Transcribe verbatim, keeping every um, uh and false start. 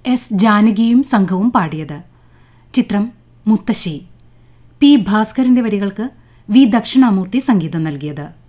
S ജാനകിയും സംഘവും പാടിയത്. ചിത്രം മുത്തശ്ശി. പി ഭാസ്കരന്റെ വരികൾക്ക് വി ദക്ഷിണാമൂർത്തി സംഗീതം നൽകിയത്.